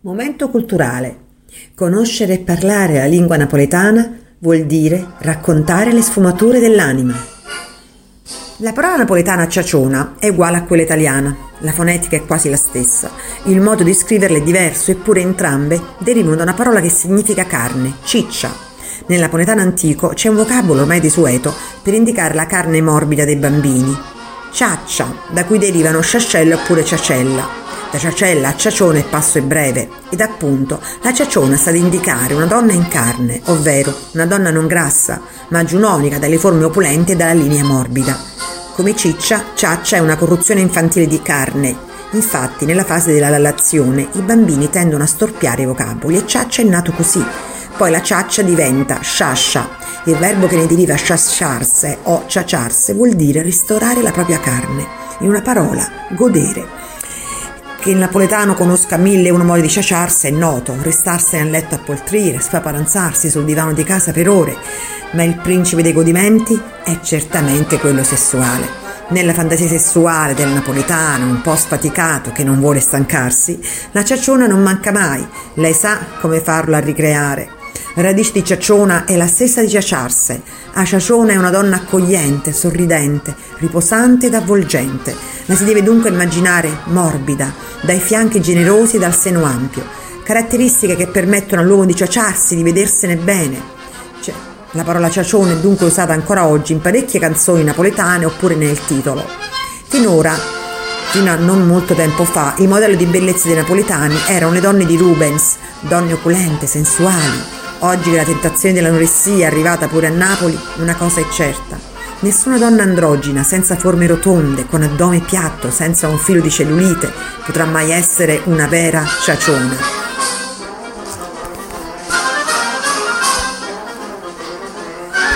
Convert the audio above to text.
Momento culturale. Conoscere e parlare la lingua napoletana vuol dire raccontare le sfumature dell'anima. La parola napoletana ciaciona è uguale a quella italiana, la fonetica è quasi la stessa, il modo di scriverla è diverso, eppure entrambe derivano da una parola che significa carne, ciccia. Nel napoletano antico c'è un vocabolo ormai desueto per indicare la carne morbida dei bambini, ciaccia, da cui derivano sciascella oppure ciacella. Da ciacella a ciacione il passo è breve ed appunto la ciaciona sta ad indicare una donna in carne, ovvero una donna non grassa, ma giunonica, dalle forme opulente e dalla linea morbida. Come ciccia, ciaccia è una corruzione infantile di carne. Infatti nella fase della lallazione i bambini tendono a storpiare i vocaboli e ciaccia è nato così. Poi la ciaccia diventa sciascia. Il verbo che ne deriva sciasciarse o ciaciarse vuol dire ristorare la propria carne. In una parola, godere. Che il napoletano conosca 1001 modi di ciaciarsi è noto, restarsene a letto a poltrire, spaparanzarsi sul divano di casa per ore, ma il principe dei godimenti è certamente quello sessuale. Nella fantasia sessuale del napoletano, un po' sfaticato, che non vuole stancarsi, la ciaciona non manca mai, lei sa come farlo a ricreare. La radice di ciaciona è la stessa di ciaciarse. A ciaciona è una donna accogliente, sorridente, riposante ed avvolgente. La si deve dunque immaginare morbida, dai fianchi generosi e dal seno ampio, caratteristiche che permettono all'uomo di ciaciarsi, di vedersene bene. La parola ciacione è dunque usata ancora oggi in parecchie canzoni napoletane oppure nel titolo. Finora, fino a non molto tempo fa, il modello di bellezza dei napoletani erano le donne di Rubens, donne opulente, sensuali. Oggi che la tentazione dell'anoressia è arrivata pure a Napoli, una cosa è certa. Nessuna donna androgina, senza forme rotonde, con addome piatto, senza un filo di cellulite, potrà mai essere una vera ciaciona.